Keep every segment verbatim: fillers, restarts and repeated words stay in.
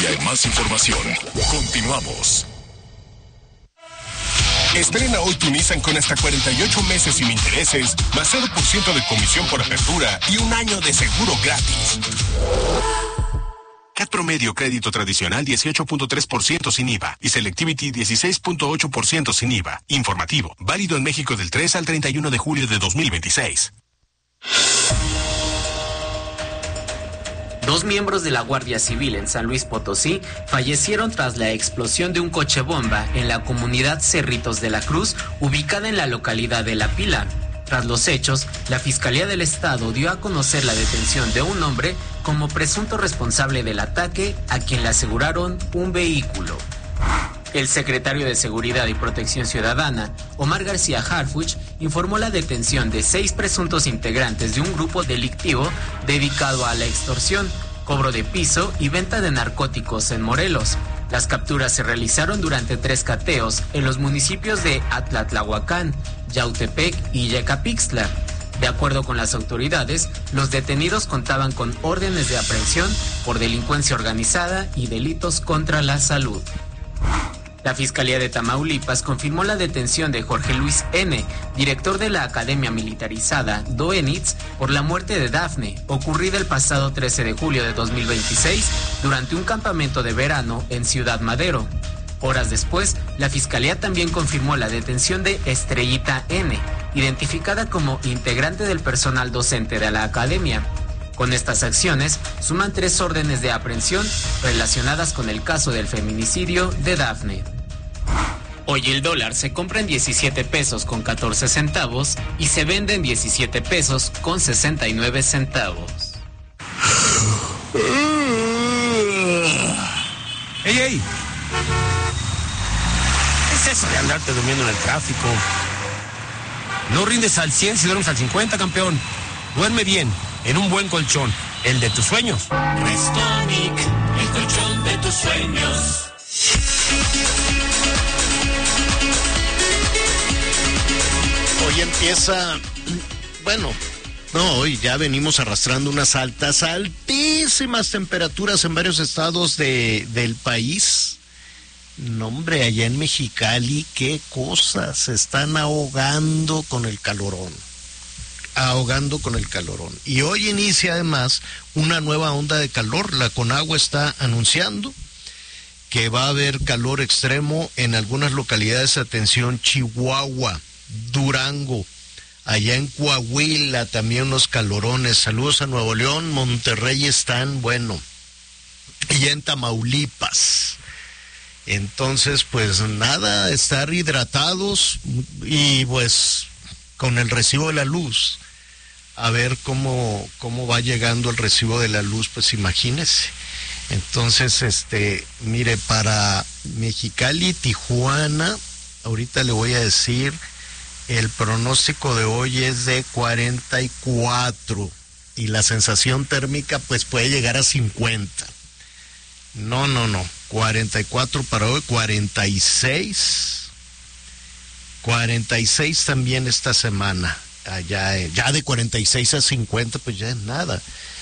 Todavía hay más información. Continuamos. Estrena hoy tu Nissan con hasta cuarenta y ocho meses sin intereses, más cero por ciento de comisión por apertura y un año de seguro gratis. C A T promedio crédito tradicional dieciocho punto tres por ciento sin I V A y Selectivity dieciséis punto ocho por ciento sin I V A. Informativo, válido en México del tres al treinta y uno de julio de dos mil veintiséis. Dos miembros de la Guardia Civil en San Luis Potosí fallecieron tras la explosión de un coche bomba en la comunidad Cerritos de la Cruz, ubicada en la localidad de La Pila. Tras los hechos, la Fiscalía del Estado dio a conocer la detención de un hombre como presunto responsable del ataque, a quien le aseguraron un vehículo. El secretario de Seguridad y Protección Ciudadana, Omar García Harfuch, informó la detención de seis presuntos integrantes de un grupo delictivo dedicado a la extorsión, cobro de piso y venta de narcóticos en Morelos. Las capturas se realizaron durante tres cateos en los municipios de Atlatlahuacán, Yautepec y Yecapixtla. De acuerdo con las autoridades, los detenidos contaban con órdenes de aprehensión por delincuencia organizada y delitos contra la salud. La Fiscalía de Tamaulipas confirmó la detención de Jorge Luis N., director de la Academia Militarizada Doenitz, por la muerte de Dafne, ocurrida el pasado trece de julio de dos mil veintiséis durante un campamento de verano en Ciudad Madero. Horas después, la Fiscalía también confirmó la detención de Estrellita N., identificada como integrante del personal docente de la Academia. Con estas acciones, suman tres órdenes de aprehensión relacionadas con el caso del feminicidio de Dafne. Hoy el dólar se compra en diecisiete pesos con catorce centavos y se vende en diecisiete pesos con sesenta y nueve centavos. ¡Ey, ey! ¿Qué es eso de andarte durmiendo en el tráfico? No rindes al cien si duermes al cincuenta, campeón. Duerme bien, en un buen colchón, el de tus sueños. Restonic, el colchón de tus sueños. Hoy empieza, bueno, no, hoy ya venimos arrastrando unas altas, altísimas temperaturas en varios estados de, del país. No, hombre, allá en Mexicali, qué cosas, se están ahogando con el calorón. ahogando con el calorón. Y hoy inicia además una nueva onda de calor. La Conagua está anunciando que va a haber calor extremo en algunas localidades. Atención, Chihuahua, Durango, allá en Coahuila también unos calorones. Saludos a Nuevo León, Monterrey están, bueno, y en Tamaulipas. Entonces, pues nada, estar hidratados y pues con el recibo de la luz, a ver cómo, cómo va llegando el recibo de la luz, pues imagínese. Entonces, este, mire, para Mexicali, Tijuana, ahorita le voy a decir, el pronóstico de hoy es de cuarenta y cuatro y la sensación térmica pues puede llegar a cincuenta. No, no, no, cuarenta y cuatro para hoy, cuarenta y seis, cuarenta y seis también esta semana. Allá, ya de cuarenta y seis a cincuenta, pues ya es nada.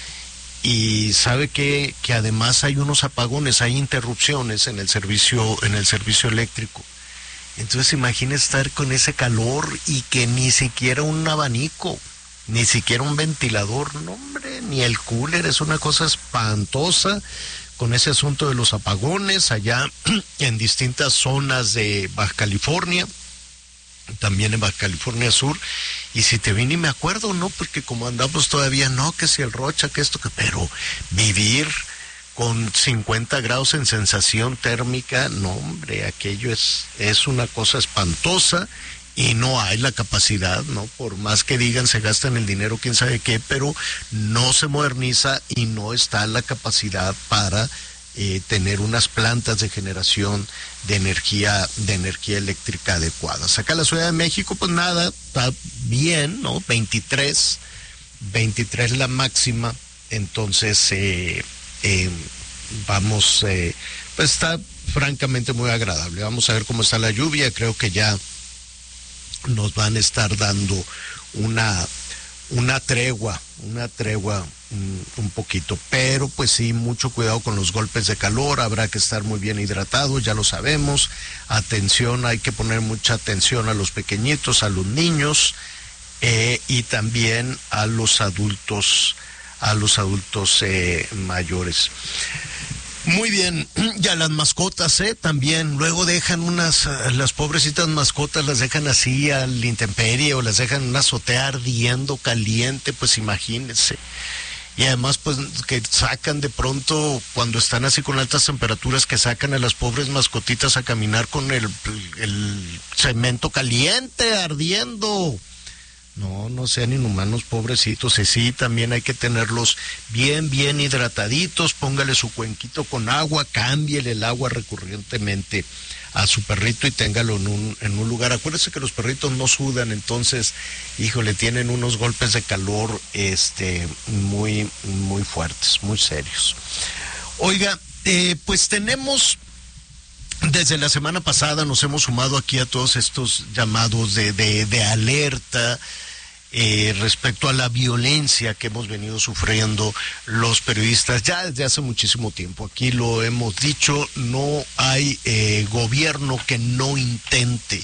Y sabe que, que además hay unos apagones, hay interrupciones en el servicio, en el servicio eléctrico. Entonces imagine estar con ese calor y que ni siquiera un abanico, ni siquiera un ventilador, no hombre, ni el cooler, es una cosa espantosa con ese asunto de los apagones allá en distintas zonas de Baja California, también en Baja California Sur. Y si te vine y me acuerdo, ¿no? Porque como andamos todavía, no, que si el Rocha, que esto, que... Pero vivir con cincuenta grados en sensación térmica, no, hombre, aquello es, es una cosa espantosa y no hay la capacidad, ¿no? Por más que digan, se gastan el dinero, quién sabe qué, pero no se moderniza y no está la capacidad para eh, tener unas plantas de generación de energía, de energía eléctrica adecuadas. Acá en la Ciudad de México, pues nada, está bien, ¿no? veintitrés, veintitrés la máxima, entonces eh, eh, vamos, eh, pues está francamente muy agradable. Vamos a ver cómo está la lluvia, creo que ya nos van a estar dando una, una tregua, una tregua un poquito, pero pues sí, mucho cuidado con los golpes de calor, habrá que estar muy bien hidratado, ya lo sabemos, atención, hay que poner mucha atención a los pequeñitos, a los niños, eh, y también a los adultos, a los adultos eh, mayores. Muy bien, ya las mascotas, ¿eh? También, luego dejan unas, las pobrecitas mascotas las dejan así al intemperie o las dejan en una azotea ardiendo, caliente, pues imagínense. Y además, pues, que sacan de pronto, cuando están así con altas temperaturas, que sacan a las pobres mascotitas a caminar con el, el cemento caliente, ardiendo. No, no sean inhumanos, pobrecitos. Y sí, también hay que tenerlos bien, bien hidrataditos. Póngale su cuenquito con agua, cámbiele el agua recurrentemente a su perrito y téngalo en un, en un lugar. Acuérdese que los perritos no sudan, entonces, híjole, tienen unos golpes de calor este, muy, muy fuertes, muy serios. Oiga, eh, pues tenemos... Desde la semana pasada nos hemos sumado aquí a todos estos llamados de, de, de alerta eh, respecto a la violencia que hemos venido sufriendo los periodistas ya desde hace muchísimo tiempo. Aquí lo hemos dicho, no hay eh, gobierno que no intente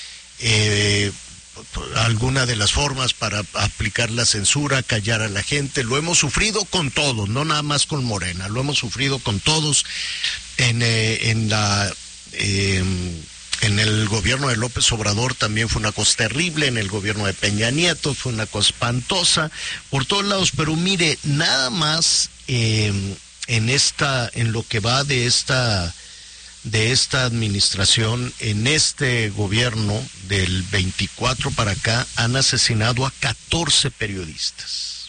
eh, alguna de las formas para aplicar la censura, callar a la gente. Lo hemos sufrido con todos, no nada más con Morena, lo hemos sufrido con todos en, eh, en la... Eh, en el gobierno de López Obrador también fue una cosa terrible, en el gobierno de Peña Nieto fue una cosa espantosa, por todos lados, pero mire, nada más eh, en esta, en lo que va de esta, de esta administración, en este gobierno del veinticuatro para acá, han asesinado a catorce periodistas.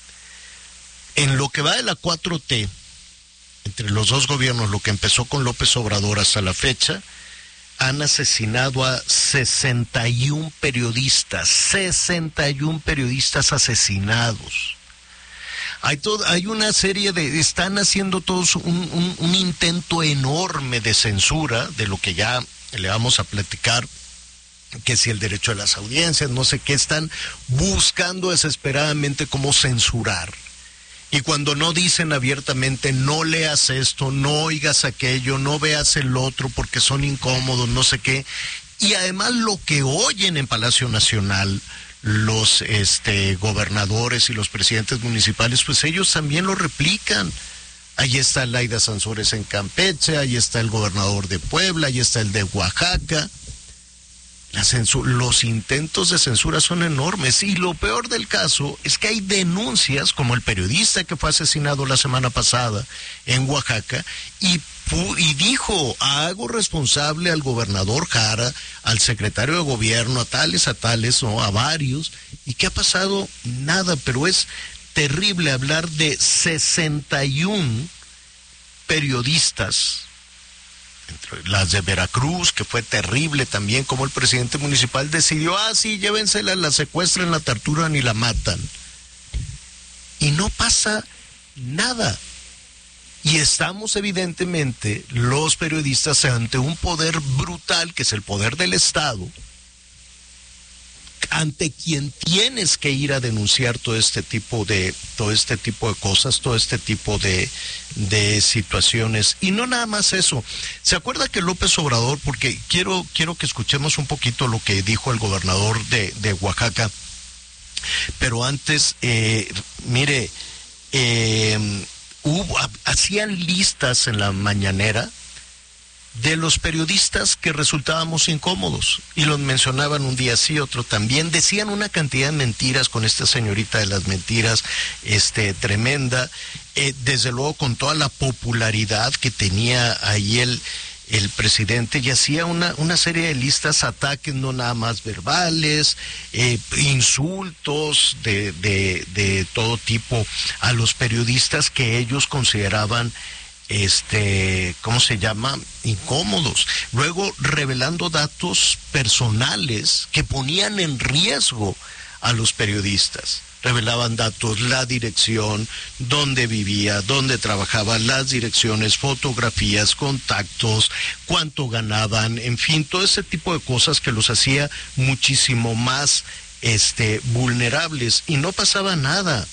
En lo que va de la cuatro T, entre los dos gobiernos, lo que empezó con López Obrador hasta la fecha, han asesinado a sesenta y un periodistas, sesenta y un periodistas asesinados. Hay, todo, hay una serie de, están haciendo todos un, un, un intento enorme de censura, de lo que ya le vamos a platicar, que si el derecho a las audiencias, no sé qué, están buscando desesperadamente cómo censurar. Y cuando no dicen abiertamente, no leas esto, no oigas aquello, no veas el otro porque son incómodos, no sé qué. Y además lo que oyen en Palacio Nacional los este, gobernadores y los presidentes municipales, pues ellos también lo replican. Ahí está Laida Sansores en Campeche, ahí está el gobernador de Puebla, ahí está el de Oaxaca. La censura, los intentos de censura son enormes y lo peor del caso es que hay denuncias, como el periodista que fue asesinado la semana pasada en Oaxaca, y, y dijo, hago responsable al gobernador Jara, al secretario de gobierno, a tales, a tales, no, a varios. ¿Y qué ha pasado? Nada, pero es terrible hablar de sesenta y un periodistas, entre las de Veracruz, que fue terrible también, como el presidente municipal decidió, ah, sí, llévensela, la secuestran, la torturan y la matan. Y no pasa nada. Y estamos evidentemente, los periodistas, ante un poder brutal, que es el poder del Estado, ante quien tienes que ir a denunciar todo este tipo de todo este tipo de cosas, todo este tipo de, de situaciones. Y no nada más eso. ¿Se acuerda que López Obrador, porque quiero quiero que escuchemos un poquito lo que dijo el gobernador de, de Oaxaca, pero antes, eh, mire, eh, hubo, hacían listas en la mañanera de los periodistas que resultábamos incómodos, y los mencionaban un día sí, otro también, decían una cantidad de mentiras con esta señorita de las mentiras, este, tremenda, eh, desde luego con toda la popularidad que tenía ahí el, el presidente, y hacía una, una serie de listas, ataques no nada más verbales, eh, insultos de, de, de todo tipo a los periodistas que ellos consideraban este, ¿cómo se llama? incómodos. Luego revelando datos personales que ponían en riesgo a los periodistas. Revelaban datos, la dirección, dónde vivía, dónde trabajaba, las direcciones, fotografías, contactos, cuánto ganaban, en fin, todo ese tipo de cosas que los hacía muchísimo más este, vulnerables, y no pasaba nada.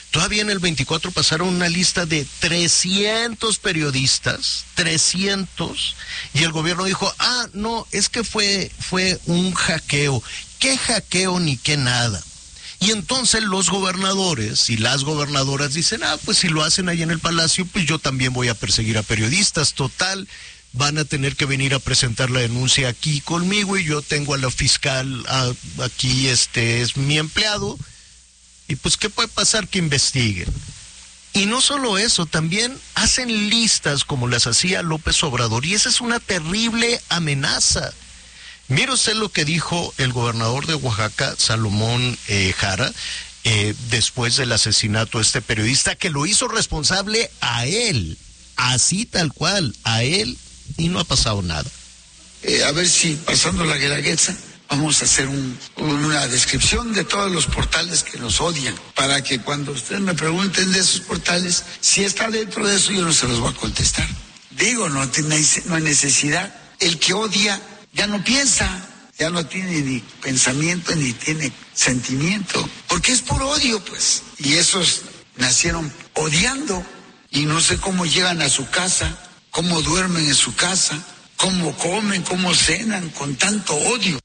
Todavía en el veinticuatro pasaron una lista de trescientos periodistas, trescientos, y el gobierno dijo, ah, no, es que fue, fue un hackeo. ¿Qué hackeo ni qué nada? Y entonces los gobernadores y las gobernadoras dicen, ah, pues si lo hacen ahí en el Palacio, pues yo también voy a perseguir a periodistas. Total, van a tener que venir a presentar la denuncia aquí conmigo y yo tengo a la fiscal a, aquí, este es mi empleado. Y pues, ¿qué puede pasar? Que investiguen. Y no solo eso, también hacen listas como las hacía López Obrador, y esa es una terrible amenaza. Mire usted lo que dijo el gobernador de Oaxaca, Salomón eh, Jara, eh, después del asesinato de este periodista, que lo hizo responsable a él, así tal cual, a él, y no ha pasado nada. Eh, a ver si, pasando la guelaguetza, vamos a hacer un, una descripción de todos los portales que nos odian, para que cuando ustedes me pregunten de esos portales, si está dentro de eso, yo no se los voy a contestar. Digo, no, tiene, no hay necesidad. El que odia ya no piensa, ya no tiene ni pensamiento ni tiene sentimiento, porque es por odio, pues. Y esos nacieron odiando y no sé cómo llegan a su casa, cómo duermen en su casa, cómo comen, cómo cenan con tanto odio.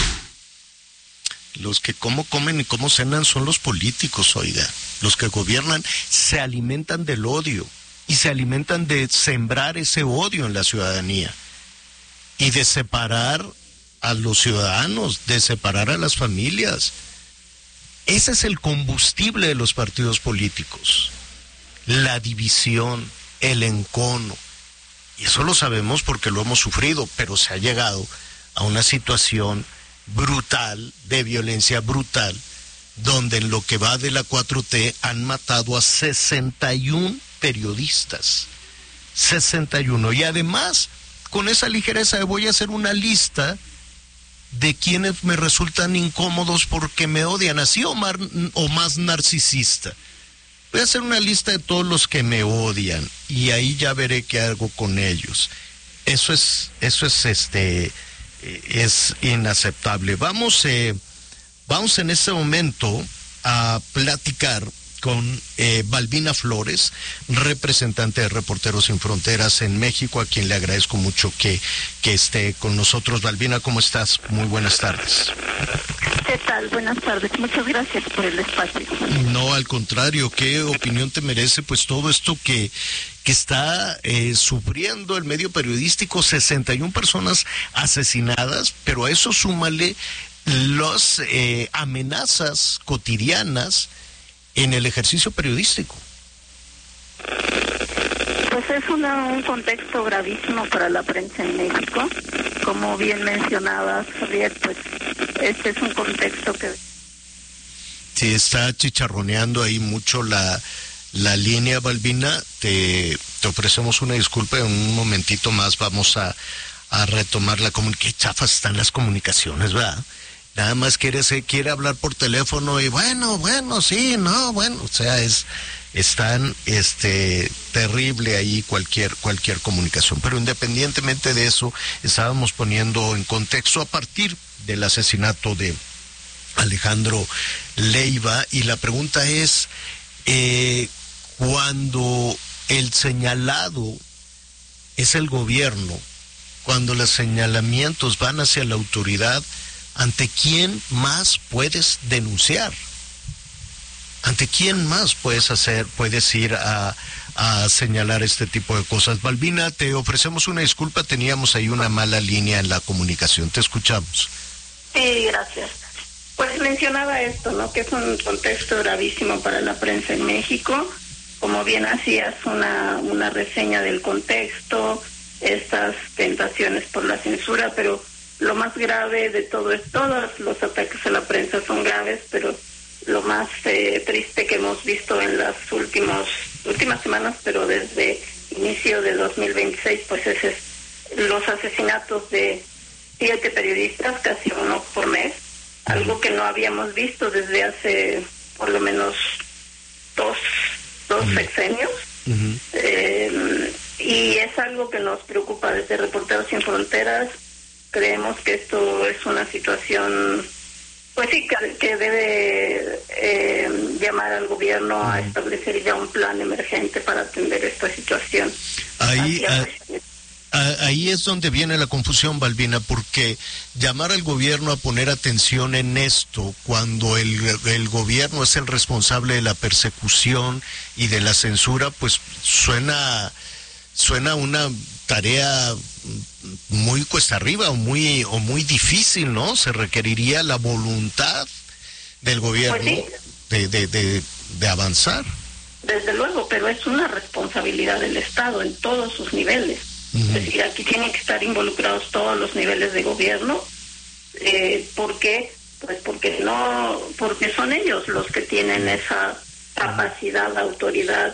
Los que cómo comen y cómo cenan son los políticos, oiga. Los que gobiernan se alimentan del odio y se alimentan de sembrar ese odio en la ciudadanía y de separar a los ciudadanos, de separar a las familias. Ese es el combustible de los partidos políticos, la división, el encono. Y eso lo sabemos porque lo hemos sufrido, pero se ha llegado a una situación brutal, de violencia brutal, donde en lo que va de la cuatro T han matado a sesenta y uno periodistas. sesenta y uno. Y además, con esa ligereza de voy a hacer una lista de quienes me resultan incómodos porque me odian, así o más, o más narcisista. Voy a hacer una lista de todos los que me odian y ahí ya veré qué hago con ellos. Eso es, eso es este, es inaceptable. Vamos, eh, vamos en este momento a platicar con eh, Balbina Flores, representante de Reporteros Sin Fronteras en México, a quien le agradezco mucho que, que esté con nosotros. Balbina, ¿cómo estás? Muy buenas tardes. ¿Qué tal? Buenas tardes. Muchas gracias por el espacio. No, al contrario, ¿qué opinión te merece pues todo esto que, que está eh, sufriendo el medio periodístico? sesenta y una personas asesinadas, pero a eso súmale las eh, amenazas cotidianas en el ejercicio periodístico. Pues es una, un contexto gravísimo para la prensa en México. Como bien mencionabas, Javier, pues este es un contexto que... Sí, está chicharroneando ahí mucho la, la línea, Balbina. Te, te ofrecemos una disculpa. En un momentito más vamos a, a retomar la comunicación. Qué chafas están las comunicaciones, ¿verdad? Nada más quiere, se quiere hablar por teléfono y bueno, bueno, sí, no, bueno, o sea, es, es tan, este, terrible ahí cualquier, cualquier comunicación. Pero independientemente de eso, estábamos poniendo en contexto a partir del asesinato de Alejandro Leiva, y la pregunta es, eh, cuando el señalado es el gobierno, cuando los señalamientos van hacia la autoridad, ¿ante quién más puedes denunciar? ¿Ante quién más puedes hacer, puedes ir a, a señalar este tipo de cosas? Balbina, te ofrecemos una disculpa, teníamos ahí una mala línea en la comunicación. Te escuchamos. Sí, gracias. Pues mencionaba esto, ¿no? Que es un contexto gravísimo para la prensa en México. Como bien hacías una, una reseña del contexto, estas tentaciones por la censura, pero lo más grave de todo es, todos los ataques a la prensa son graves, pero lo más eh, triste que hemos visto en las últimos, últimas semanas, pero desde inicio de dos mil veintiséis, pues es, es los asesinatos de siete periodistas, casi uno por mes, algo que no habíamos visto desde hace por lo menos dos, dos sexenios. Uh-huh. eh, y es algo que nos preocupa desde Reporteros Sin Fronteras. Creemos que esto es una situación Pues sí, que, que debe eh, llamar al gobierno a establecer ya un plan emergente para atender esta situación. Ahí, a, a, ahí es donde viene la confusión, Balbina, porque llamar al gobierno a poner atención en esto, cuando el, el gobierno es el responsable de la persecución y de la censura, pues suena, suena una tarea muy cuesta arriba o muy o muy difícil, ¿no? Se requeriría la voluntad del gobierno pues sí. de, de, de, de avanzar. Desde luego, pero es una responsabilidad del Estado en todos sus niveles. Uh-huh. Es decir, aquí tienen que estar involucrados todos los niveles de gobierno. Eh, ¿Por qué? Pues porque no, porque son ellos los que tienen esa capacidad, autoridad,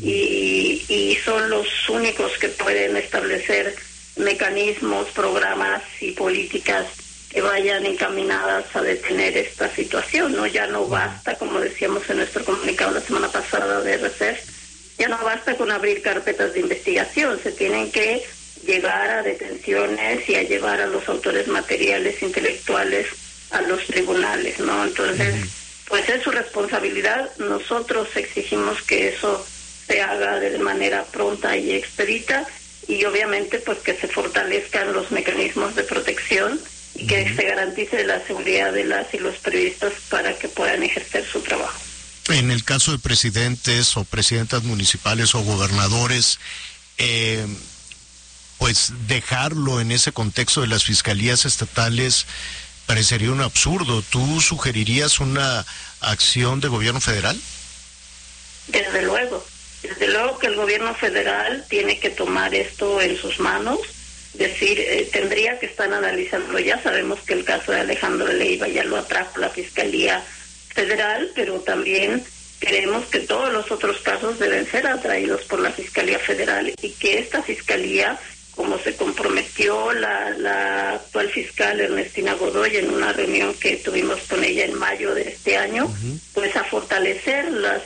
y, y son los únicos que pueden establecer mecanismos, programas y políticas que vayan encaminadas a detener esta situación, ¿no? Ya no basta, como decíamos en nuestro comunicado la semana pasada de R C E F, ya no basta con abrir carpetas de investigación, se tienen que llegar a detenciones y a llevar a los autores materiales, intelectuales a los tribunales, ¿no? Entonces, pues es su responsabilidad. Nosotros exigimos que eso se haga de manera pronta y expedita, y obviamente pues que se fortalezcan los mecanismos de protección y que uh-huh. se garantice la seguridad de las y los periodistas para que puedan ejercer su trabajo. En el caso de presidentes o presidentas municipales o gobernadores, eh, pues dejarlo en ese contexto de las fiscalías estatales parecería un absurdo. ¿Tú sugerirías una acción de gobierno federal? Desde luego. Desde luego que el gobierno federal tiene que tomar esto en sus manos, decir, eh, tendría que estar analizando, ya sabemos que el caso de Alejandro Leiva ya lo atrajo la Fiscalía Federal, pero también queremos que todos los otros casos deben ser atraídos por la Fiscalía Federal y que esta Fiscalía, como se comprometió la, la actual fiscal Ernestina Godoy en una reunión que tuvimos con ella en mayo de este año, uh-huh. pues a fortalecer las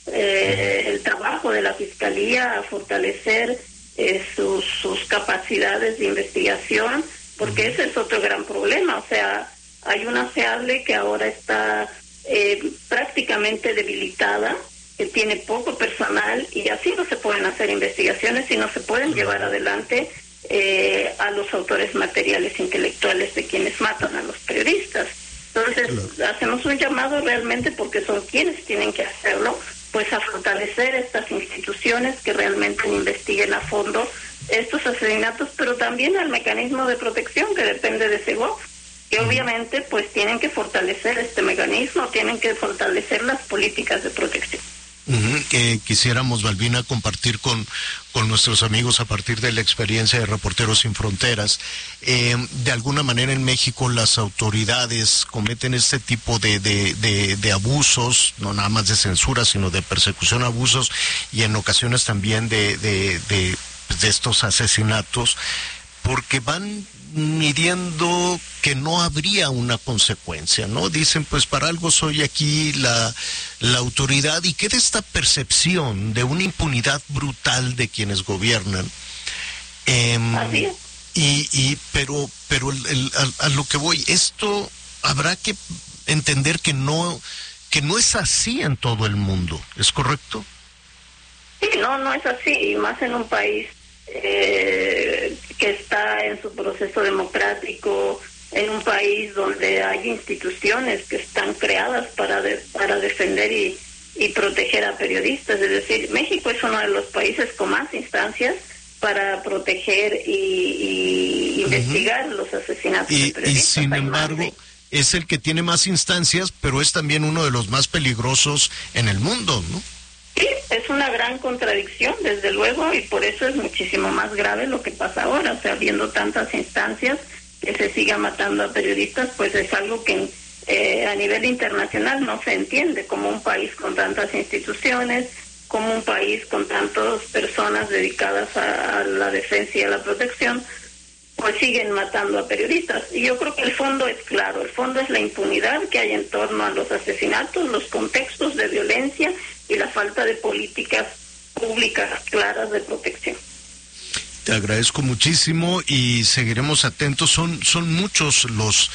Eh, el trabajo de la Fiscalía, a fortalecer eh, sus, sus capacidades de investigación, porque ese es otro gran problema. O sea, hay una FEADLE que ahora está eh, prácticamente debilitada, que tiene poco personal, y así no se pueden hacer investigaciones y no se pueden llevar adelante eh, a los autores materiales intelectuales de quienes matan a los periodistas. Entonces, claro. hacemos un llamado realmente, porque son quienes tienen que hacerlo, pues a fortalecer estas instituciones que realmente investiguen a fondo estos asesinatos, pero también al mecanismo de protección que depende de SEGOV, que obviamente pues tienen que fortalecer este mecanismo, tienen que fortalecer las políticas de protección. Uh-huh. Que quisiéramos, Balbina, compartir con, con nuestros amigos a partir de la experiencia de Reporteros Sin Fronteras. Eh, de alguna manera en México las autoridades cometen este tipo de, de, de, de abusos, no nada más de censura, sino de persecución, abusos, y en ocasiones también de, de, de, de estos asesinatos, porque van midiendo que no habría una consecuencia, ¿no? Dicen, pues para algo soy aquí la, la autoridad, y queda esta percepción de una impunidad brutal de quienes gobiernan. Eh, Así es. Y, y, pero, pero el, el, a, a lo que voy, esto habrá que entender que no, que no es así en todo el mundo, ¿es correcto? Sí, no, no es así, y más en un país Eh, que está en su proceso democrático, en un país donde hay instituciones que están creadas para de, para defender y, y proteger a periodistas. Es decir, México es uno de los países con más instancias para proteger y, y uh-huh. investigar los asesinatos y, de periodistas. Y sin embargo, es el que tiene más instancias, pero es también uno de los más peligrosos en el mundo, ¿no? Sí, es una gran contradicción, desde luego, y por eso es muchísimo más grave lo que pasa ahora. O sea, viendo tantas instancias que se siga matando a periodistas, pues es algo que eh, a nivel internacional no se entiende, como un país con tantas instituciones, como un país con tantas personas dedicadas a, a la defensa y a la protección, pues siguen matando a periodistas. Y yo creo que el fondo es claro, el fondo es la impunidad que hay en torno a los asesinatos, los contextos de violencia y la falta de políticas públicas claras de protección. Te agradezco muchísimo y seguiremos atentos. Son, son muchos los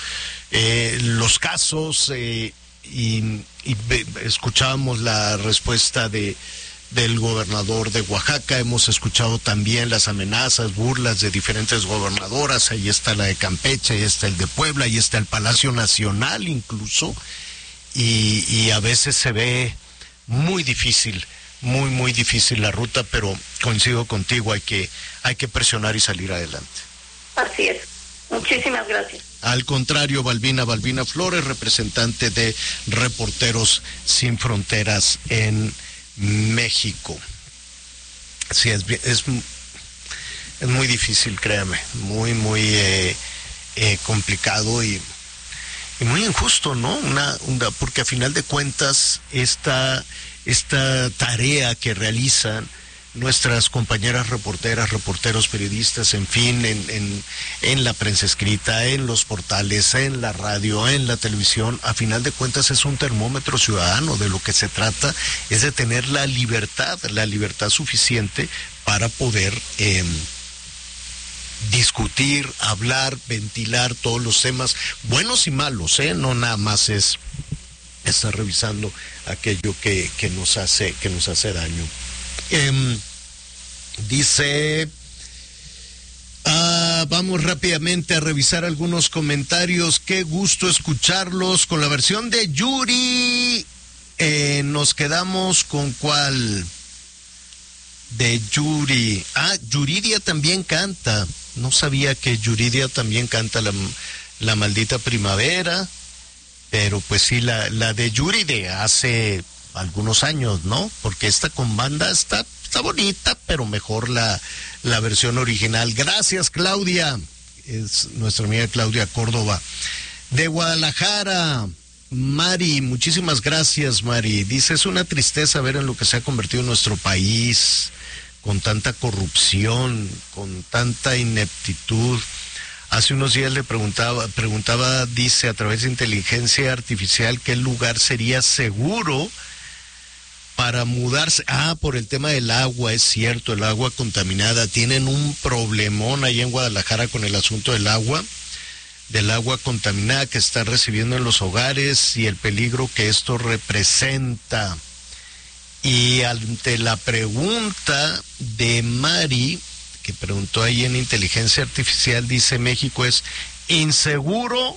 eh, los casos eh, y, y escuchábamos la respuesta de del gobernador de Oaxaca, hemos escuchado también las amenazas, burlas de diferentes gobernadoras, ahí está la de Campeche, ahí está el de Puebla, ahí está el Palacio Nacional incluso, y, y a veces se ve muy difícil, muy muy difícil la ruta, pero coincido contigo, hay que, hay que presionar y salir adelante. Así es, muchísimas gracias. Al contrario, Balbina, Balbina Flores, representante de Reporteros Sin Fronteras en México. Sí, es, es, es muy difícil, créame, muy, muy eh, eh, complicado y, y muy injusto, ¿no? Una, una, porque a final de cuentas, esta, esta tarea que realizan nuestras compañeras reporteras, reporteros, periodistas, en fin, en, en, en la prensa escrita, en los portales, en la radio, en la televisión, a final de cuentas es un termómetro ciudadano. De lo que se trata es de tener la libertad, la libertad suficiente para poder eh, discutir, hablar, ventilar todos los temas, buenos y malos, ¿eh? No nada más es estar revisando aquello que, que nos hace, que nos hace daño. Eh, dice, ah, vamos rápidamente a revisar algunos comentarios. Qué gusto escucharlos con la versión de Yuri. Eh, nos quedamos con cuál de Yuri. Ah, Yuridia también canta. No sabía que Yuridia también canta la, la maldita primavera, pero pues sí, la, la de Yuri de hace algunos años, ¿no? Porque esta con banda está, está bonita, pero mejor la, la versión original. Gracias, Claudia. Es nuestra amiga Claudia Córdoba. De Guadalajara, Mari, muchísimas gracias, Mari. Dice, es una tristeza ver en lo que se ha convertido nuestro país, con tanta corrupción, con tanta ineptitud. Hace unos días le preguntaba, preguntaba, dice, a través de inteligencia artificial, ¿qué lugar sería seguro para mudarse? Ah, por el tema del agua, es cierto, el agua contaminada. Tienen un problemón ahí en Guadalajara con el asunto del agua, del agua contaminada que están recibiendo en los hogares y el peligro que esto representa. Y ante la pregunta de Mari, que preguntó ahí en inteligencia artificial, dice, México es inseguro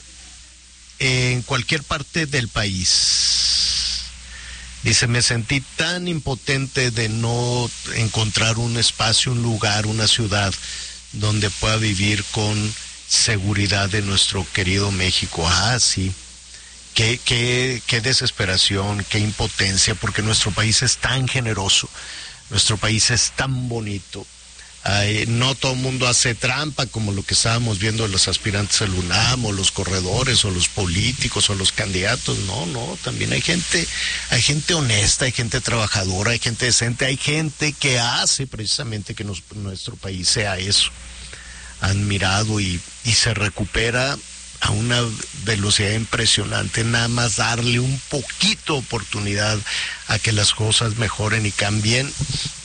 en cualquier parte del país. Dice, me sentí tan impotente de no encontrar un espacio, un lugar, una ciudad donde pueda vivir con seguridad de nuestro querido México. Ah, sí. Qué, qué, qué desesperación, qué impotencia, porque nuestro país es tan generoso, nuestro país es tan bonito. Ay, no todo el mundo hace trampa como lo que estábamos viendo de los aspirantes al UNAM, o los corredores, o los políticos, o los candidatos. No, no, también hay gente, hay gente honesta, hay gente trabajadora, hay gente decente, hay gente que hace precisamente que nos, nuestro país sea eso, admirado y, y se recupera a una velocidad impresionante. Nada más darle un poquito oportunidad a que las cosas mejoren y cambien,